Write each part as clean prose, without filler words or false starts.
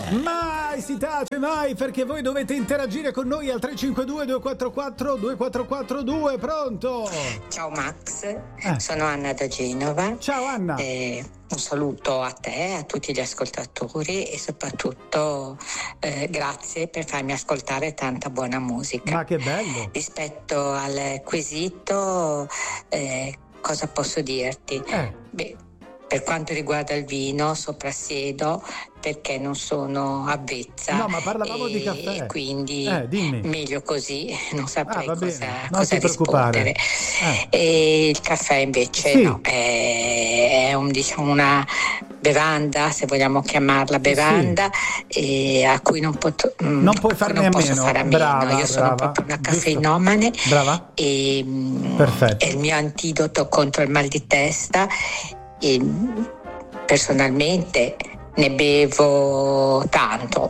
Mai si tace, mai, perché voi dovete interagire con noi al 352 244 2442. Pronto? Ciao Max, sono Anna da Genova. Ciao Anna. Un saluto a te, a tutti gli ascoltatori e soprattutto grazie per farmi ascoltare tanta buona musica. Ma che bello. Rispetto al quesito, cosa posso dirti? Per quanto riguarda il vino, soprassiedo perché non sono avvezza. No, ma parlavamo di caffè. Quindi dimmi. meglio così, non saprei non cosa ti preoccupare. rispondere. E il caffè invece sì. No, è una bevanda, se vogliamo chiamarla bevanda, sì. A cui non posso fare a meno. Brava, Io sono proprio una caffeinomane. Brava. E perfetto. È il mio antidoto contro il mal di testa. E personalmente ne bevo tanto,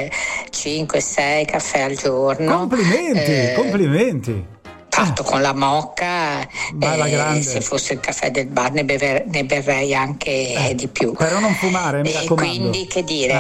5-6 caffè al giorno. Complimenti. Fatto con la mocca, se fosse il caffè del bar ne berrei anche di più. Però non fumare, mi raccomando. Quindi che dire,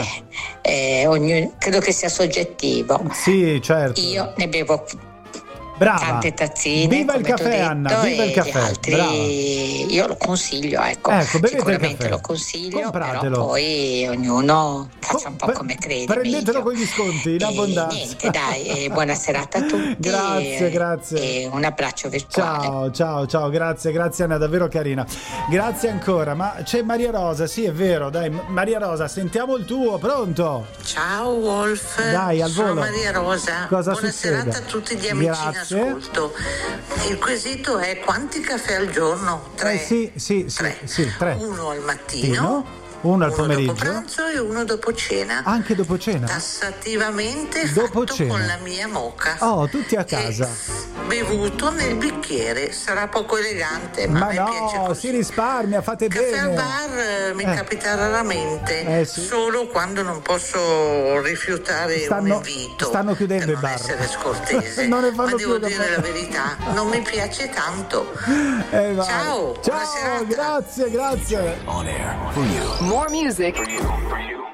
credo che sia soggettivo. Sì, certo. Io ne bevo tante tazzine. Viva il caffè, Anna, viva il caffè. Altri, io lo consiglio, sicuramente lo consiglio. Compratelo. Però poi ognuno faccia un po' come crede. Prendetelo con gli sconti in abbondanza. Niente, dai, buona serata a tutti. Grazie. E un abbraccio virtuale. Ciao, grazie Anna, davvero carina. Grazie ancora. Ma c'è Maria Rosa, sì, è vero, dai, Maria Rosa, sentiamo il tuo, pronto? Ciao Wolf. Dai, al volo. Sono Maria Rosa. Cosa buona succede? Serata a tutti gli amici in ascolto. Il quesito è: quanti caffè al giorno? 3. Sì, 3. Uno al mattino. Uno al pomeriggio. Dopo pranzo e uno dopo cena. Anche dopo cena? Tassativamente dopo fatto cena. con la mia moka. Oh, tutti a casa. Bevuto nel bicchiere. Sarà poco elegante, ma a me piace così. Si risparmia, fate caffè bene. Al bar mi capita raramente, sì. solo quando non posso rifiutare un invito. Stanno chiudendo per i bar. Non essere scortese. non ne fanno ma più devo dire la verità, non mi piace tanto. Ciao, grazie. On air for you. More music. For you.